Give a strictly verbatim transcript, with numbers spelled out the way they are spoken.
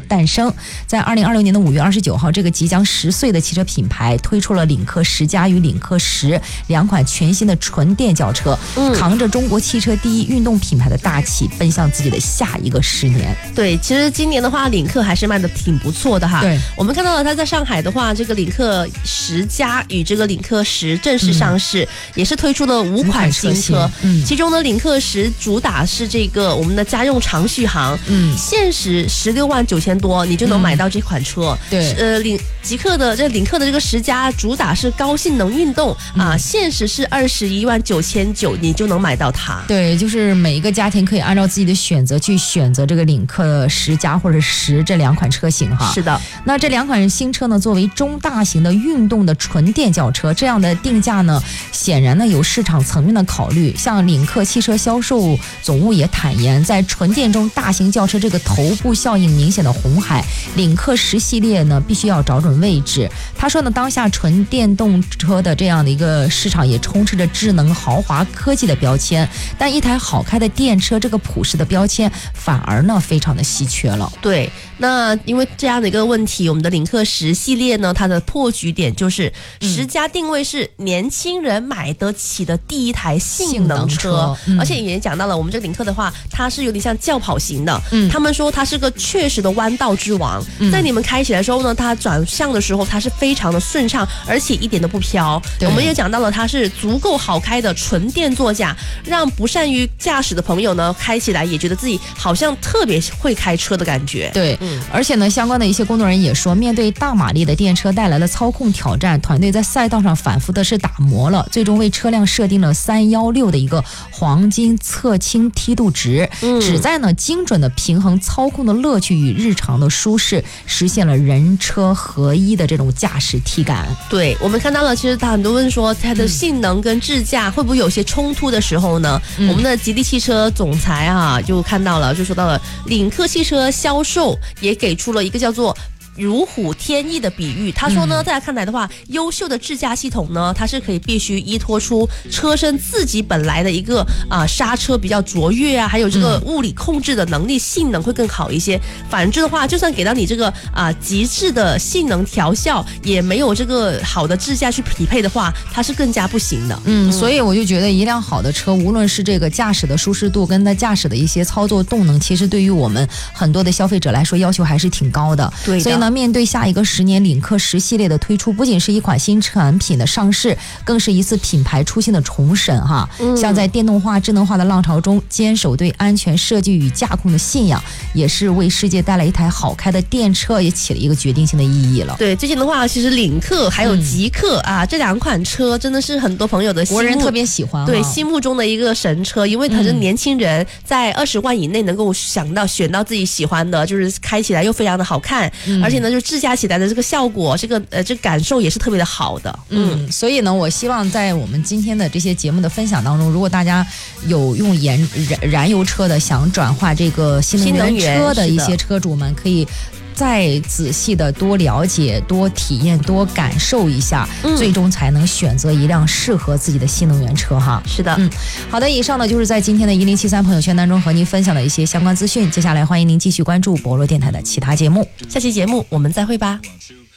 诞生。在二零二六年的五月二十九号，这个即将十岁的汽车品牌推出了领克十加与领克十两款全新的纯电轿车，嗯、扛着中国汽车第一运动品牌的大旗，奔向自己的下一个十年。 对，其实今年的话，领克还是卖的挺不错的哈。 对， 我们看到了它在上海的话，这个领克十加与这个领克十正式上市，嗯、也是推出了五款新车。嗯，其中呢，领克十主打是这个我们的家用长续航，嗯，限时十六万九千多，你就能买到这款车。 嗯、对， 呃，领极客的这领克的这个十加主打是高性能运动、嗯、啊，限时是二十一万九千九，你就能买到它。 对，就是每一个家庭可以按照自己的选择去选择这个领克十加或者十这两款车型哈。 是的， 那这两款新车呢，作为中大型的运动的纯电轿车，这样的定价呢，显然呢有市场层面的考虑。像领克汽车销售总务也坦言，在纯电中大型轿车这个头部效应明显的红海，领克十系列呢必须要找准位置。他说呢，当下纯电动车的这样的一个市场也充斥着智能豪华科技的标签，但一台好开的电车这个普世的标签反而呢非常的稀缺了。 对，那因为这样的一个问题，我们的领克十系列呢，它的破局点就是十加定位是年轻人买得起的第一台性能车， 车嗯、 而且也讲到了我们这个领克的话，它是有点像轿跑型的， 嗯、 他们说它是个确实的弯道之王，嗯、在你们开起来的时候呢，它转向的时候它是非常的顺畅，而且一点都不飘。我们也讲到了它是足够好开的纯电座驾，让不善于驾驶的朋友呢开起来也觉得自己好像特别会开车的感觉。 对，嗯、而且呢，相关的一些工作人员也说，面对大马力的电车带来的操控挑战，团队在赛道上反复的是打磨了，最终为车辆设定了三一六的一个黄金侧倾梯度值，嗯、旨在呢精准的平衡操控的乐趣与日常的舒适，实现了人车合一的这种驾驶体感。 对，我们看到了，其实他很多问说它的性能跟智驾会不会有些冲突的时候呢？嗯、我们的吉利汽车总裁啊就看到了，就说到了领克汽车销售也给出了一个叫做如虎添翼的比喻。他说呢，在他看来的话，优秀的智驾系统呢，它是可以必须依托出车身自己本来的一个啊刹车比较卓越啊，还有这个物理控制的能力性能会更好一些。反之的话，就算给到你这个啊极致的性能调校，也没有这个好的智驾去匹配的话，它是更加不行的。 嗯，所以我就觉得一辆好的车，无论是这个驾驶的舒适度跟它驾驶的一些操作动能，其实对于我们很多的消费者来说，要求还是挺高的。 对的， 所以呢，面对下一个十年领克十系列的推出，不仅是一款新产品的上市，更是一次品牌初心的重审哈。嗯、像在电动化、智能化的浪潮中，坚守对安全设计与驾控的信仰，也是为世界带来一台好开的电车，也起了一个决定性的意义了。 对，最近的话，其实领克还有极客、嗯、啊，这两款车真的是很多朋友的心目国人特别喜欢， 对心目中的一个神车，因为它是年轻人在二十万以内能够想到选到自己喜欢的，就是开起来又非常的好看，嗯、而且呢，就智驾起来的这个效果，这个呃，这个感受也是特别的好的。 嗯，所以呢，我希望在我们今天的这些节目的分享当中，如果大家有用燃燃燃油车的，想转化这个新能源车的一些车主们，可以再仔细的多了解、多体验、多感受一下，嗯、最终才能选择一辆适合自己的新能源车哈。 是的， 嗯，好的，以上呢就是在今天的一零七三朋友圈当中和您分享的一些相关资讯。接下来欢迎您继续关注博洛电台的其他节目， 下期节目我们再会吧。